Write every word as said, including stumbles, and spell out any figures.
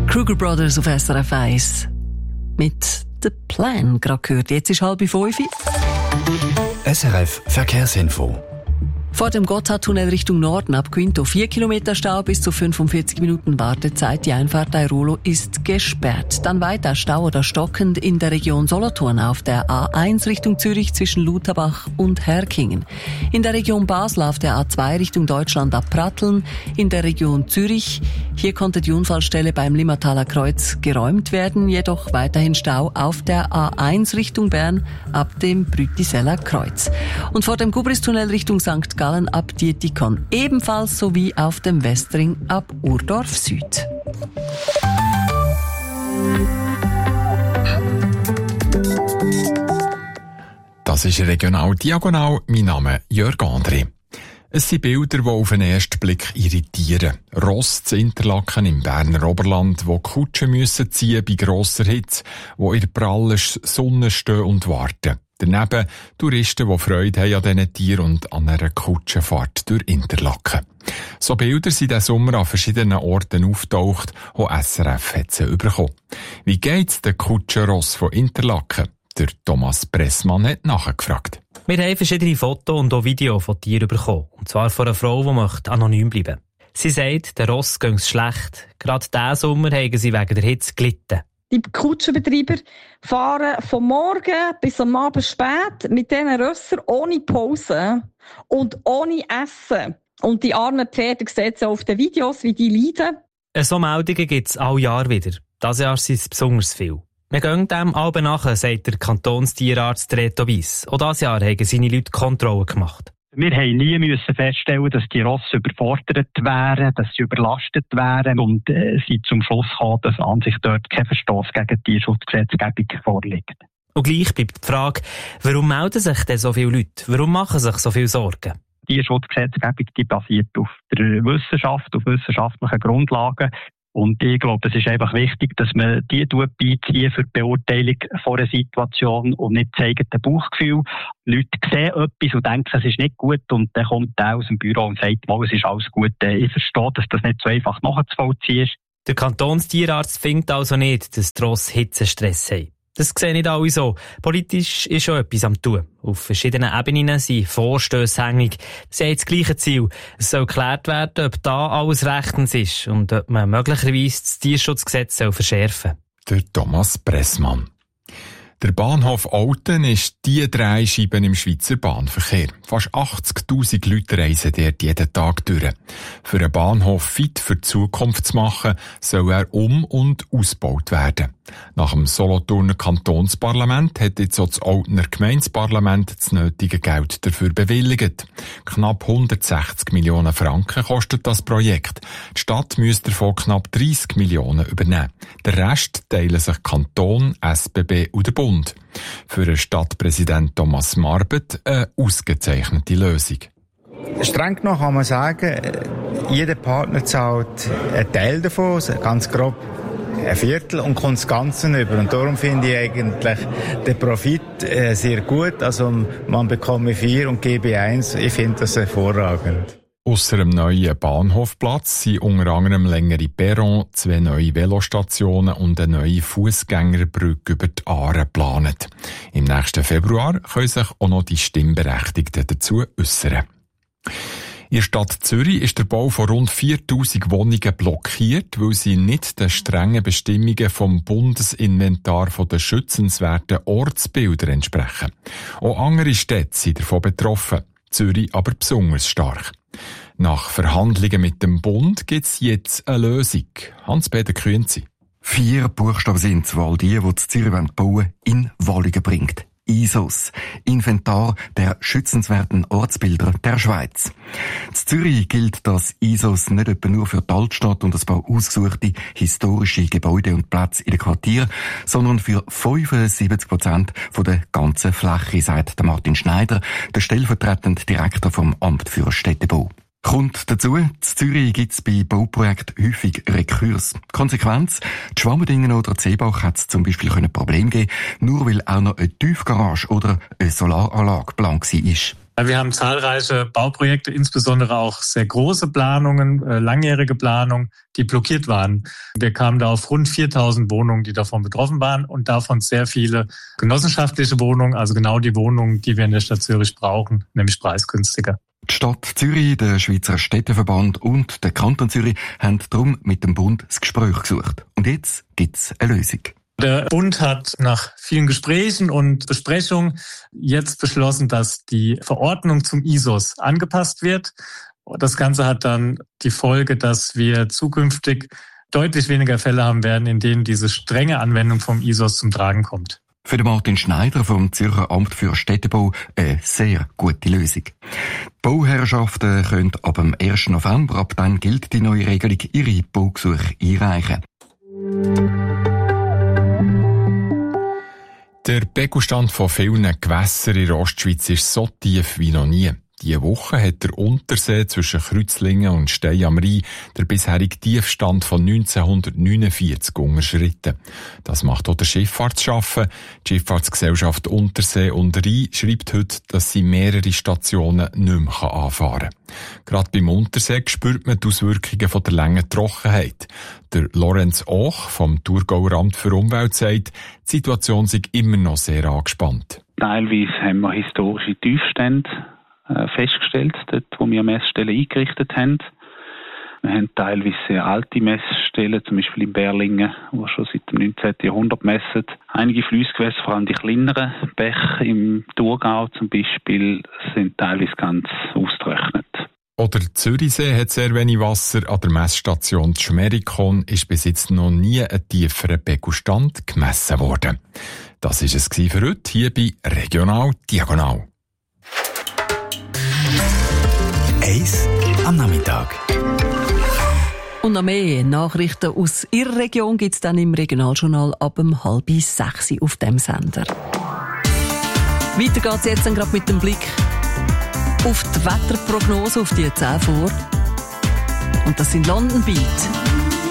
Kruger Brothers auf S R F eins. Mit «The Plan» gerade gehört. Jetzt ist halb fünf. S R F Verkehrsinfo. Vor dem Gotthardtunnel Richtung Norden ab Quinto vier Kilometer Stau bis zu fünfundvierzig Minuten Wartezeit. Die Einfahrt Airolo ist gesperrt. Dann weiter Stau oder stockend in der Region Solothurn auf der A eins Richtung Zürich zwischen Lutherbach und Herkingen. In der Region Basel auf der A zwei Richtung Deutschland ab Pratteln. In der Region Zürich, hier konnte die Unfallstelle beim Limmertaler Kreuz geräumt werden. Jedoch weiterhin Stau auf der A eins Richtung Bern ab dem Brütiseller Kreuz. Und vor dem Gubristunnel Richtung Sankt Gallen ab Dietikon ebenfalls sowie auf dem Westring ab Urdorf Süd. Das ist regional diagonal. Mein Name ist Jörg André. Es sind Bilder, die auf den ersten Blick irritieren. Ross zu Interlaken im Berner Oberland, wo Kutschen müssen ziehen bei grosser Hitze, wo in der prallen Sonne stehen und warten. Daneben Touristen, die Freude haben an diesen Tieren und an einer Kutschenfahrt durch Interlaken. So Bilder sind diesen Sommer an verschiedenen Orten auftaucht, wo S R F hat sie bekommen. Wie geht's den Kutschenross von Interlaken? Der Thomas Pressmann hat nachgefragt. Wir haben verschiedene Fotos und auch Videos von Tieren bekommen. Und zwar von einer Frau, die möchte anonym bleiben. Sie sagt, der Ross gehe es schlecht. Gerade diesen Sommer haben sie wegen der Hitze gelitten. Die Kutschenbetreiber fahren vom Morgen bis am Abend spät mit diesen Rössern ohne Pause und ohne Essen. Und die armen Pferde sehen Sie auf den Videos, wie die leiden. So Meldungen gibt es alle Jahr wieder. Dieses Jahr sind es besonders viel. Wir gehen dem Alben nachher, sagt der Kantonstierarzt Reto Weiss. Auch dieses Jahr haben seine Leute Kontrollen gemacht. Wir haben nie müssen feststellen, dass die Rosse überfordert wären, dass sie überlastet wären und äh, sind zum Schluss gekommen, dass an sich dort kein Verstoß gegen die Tierschutzgesetzgebung vorliegt. Und gleich bleibt die Frage, warum melden sich denn so viele Leute? Warum machen sich so viele Sorgen? Die Tierschutzgesetzgebung, die basiert auf der Wissenschaft, auf wissenschaftlichen Grundlagen. Und ich glaube, es ist einfach wichtig, dass man die beizieht für die Beurteilung von einer Situation und nicht das eigene Bauchgefühl. Leute sehen etwas und denken, es ist nicht gut und dann kommt der aus dem Büro und sagt, mal, es ist alles gut. Ich verstehe, dass das nicht so einfach nachzuvollziehen ist. Der Kantonstierarzt findet also nicht, dass die Rosse Hitzestress haben. Das sehen nicht alle so. Politisch ist schon etwas am Tun. Auf verschiedenen Ebenen sind Vorstösse hängig. Sie haben das gleiche Ziel. Es soll geklärt werden, ob da alles rechtens ist und ob man möglicherweise das Tierschutzgesetz verschärfen soll. Der Thomas Pressmann. Der Bahnhof Olten ist die drei Scheiben im Schweizer Bahnverkehr. Fast achtzigtausend Leute reisen dort jeden Tag durch. Für einen Bahnhof fit für die Zukunft zu machen, soll er um- und ausgebaut werden. Nach dem Solothurner Kantonsparlament hat jetzt auch das Oltener Gemeindeparlament das nötige Geld dafür bewilligt. Knapp hundertsechzig Millionen Franken kostet das Projekt. Die Stadt müsste davon knapp dreissig Millionen übernehmen. Der Rest teilen sich Kanton, S B B und der Bund. Für den Stadtpräsident Thomas Marbet eine ausgezeichnete Lösung. Streng genommen kann man sagen, jeder Partner zahlt einen Teil davon, ganz grob ein Viertel, und kommt das Ganze über. Und darum finde ich eigentlich den Profit äh, sehr gut. Also man bekomme vier und gebe eins. Ich finde das hervorragend. Ausser dem neuen Bahnhofplatz sind unter anderem längere Perron, zwei neue Velostationen und eine neue Fußgängerbrücke über die Aare geplant. Im nächsten Februar können sich auch noch die Stimmberechtigten dazu äußern. In der Stadt Zürich ist der Bau von rund viertausend Wohnungen blockiert, weil sie nicht den strengen Bestimmungen vom Bundesinventar der schützenswerten Ortsbilder entsprechen. Auch andere Städte sind davon betroffen, Zürich aber besonders stark. Nach Verhandlungen mit dem Bund gibt es jetzt eine Lösung. Hans-Peter Künzi. Vier Buchstaben sind es, weil die, die das Zürich bauen, in Wallungen bringt. I S O S, Inventar der schützenswerten Ortsbilder der Schweiz. In Zürich gilt das I S O S nicht etwa nur für die Altstadt und ein paar ausgesuchte historische Gebäude und Plätze in den Quartieren, sondern für fünfundsiebzig Prozent von der ganzen Fläche, sagt Martin Schneider, der stellvertretende Direktor vom Amt für Städtebau. Kommt dazu, in Zürich gibt es bei Bauprojekten häufig Rekurs. Konsequenz, die Schwammerdingen oder Seebach hat es zum Beispiel ein Problem geben, nur weil auch noch eine Tiefgarage oder eine Solaranlage geplant war. Wir haben zahlreiche Bauprojekte, insbesondere auch sehr große Planungen, langjährige Planungen, die blockiert waren. Wir kamen da auf rund viertausend Wohnungen, die davon betroffen waren und davon sehr viele genossenschaftliche Wohnungen, also genau die Wohnungen, die wir in der Stadt Zürich brauchen, nämlich preisgünstiger. Die Stadt Zürich, der Schweizer Städteverband und der Kanton Zürich haben darum mit dem Bund das Gespräch gesucht. Und jetzt gibt's eine Lösung. Der Bund hat nach vielen Gesprächen und Besprechungen jetzt beschlossen, dass die Verordnung zum I S O S angepasst wird. Das Ganze hat dann die Folge, dass wir zukünftig deutlich weniger Fälle haben werden, in denen diese strenge Anwendung vom I S O S zum Tragen kommt. Für Martin Schneider vom Zürcher Amt für Städtebau eine sehr gute Lösung. Die Bauherrschaften können ab dem ersten November, ab dann gilt die neue Regelung, ihre Baugesuche einreichen. Der Pegelstand von vielen Gewässern in der Ostschweiz ist so tief wie noch nie. Diese Woche hat der Untersee zwischen Kreuzlingen und Stein am Rhein der bisherige Tiefstand von neunzehnhundertneunundvierzig unterschritten. Das macht auch der Schifffahrt zu schaffen. Die Schifffahrtsgesellschaft Untersee und Rhein schreibt heute, dass sie mehrere Stationen nicht mehr anfahren kann. Gerade beim Untersee spürt man die Auswirkungen von der langen Trockenheit. Der Lorenz Och vom Thurgauer Amt für Umwelt sagt, die Situation sei immer noch sehr angespannt. Teilweise haben wir historische Tiefstände festgestellt, dort wo wir Messstellen eingerichtet haben. Wir haben teilweise sehr alte Messstellen, zum Beispiel in Berlingen, die schon seit dem neunzehnten Jahrhundert messen. Einige Flussgewässer, vor allem die kleineren Bäche im Thurgau zum Beispiel, sind teilweise ganz ausgetrocknet. Oder der Zürichsee hat sehr wenig Wasser. An der Messstation Schmerikon ist bis jetzt noch nie ein tieferer Pegelstand gemessen worden. Das war es für heute hier bei Regional Diagonal. Eis am Nachmittag. Und noch mehr Nachrichten aus Ihrer Region gibt es dann im Regionaljournal ab um halb sechs auf dem Sender. Weiter geht es jetzt dann gerade mit dem Blick auf die Wetterprognose, auf die zehn vor. Und das sind London Beat.